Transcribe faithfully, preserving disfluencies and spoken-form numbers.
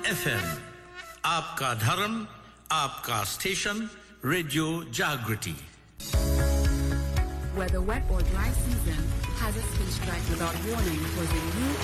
F M, आपका धर्म, आपका स्टेशन, रेडियो जागृति. Whether wet or dry season, hazard speech strike without warning was a new